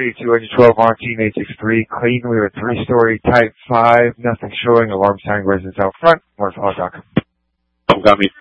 212 on T-863, clean. We were 3-story, type 5, nothing showing, alarm sign residence out front, morphology.com. Got me.